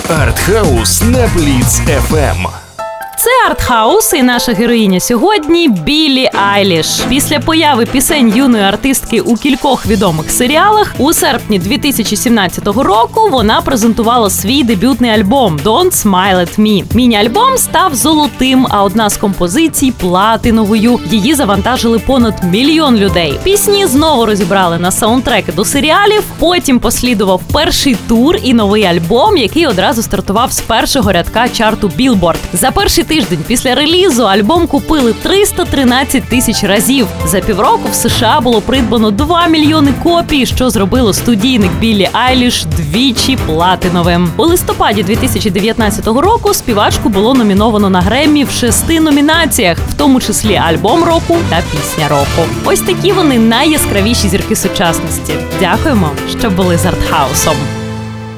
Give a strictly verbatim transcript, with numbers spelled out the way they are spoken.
Артхаус на Бліц еф ем. Це Артхаус і наша героїня сьогодні Біллі Айліш. Після появи пісень юної артистки у кількох відомих серіалах у серпні дві тисячі сімнадцятого року вона презентувала свій дебютний альбом «Don't Smile at Me». Міні-альбом став золотим, а одна з композицій – платиновою. Її завантажили понад мільйон людей. Пісні знову розібрали на саундтреки до серіалів, потім послідував перший тур і новий альбом, який одразу стартував з першого рядка чарту Billboard. За перший тиждень після релізу альбом купили триста тринадцять тисяч разів. За півроку в США було придбано два мільйони копій, що зробило студійник Біллі Айліш двічі платиновим. У листопаді дві тисячі дев'ятнадцятого року співачку було номіновано на Греммі в шести номінаціях, в тому числі альбом року та пісня року. Ось такі вони найяскравіші зірки сучасності. Дякуємо, що були з Артхаусом.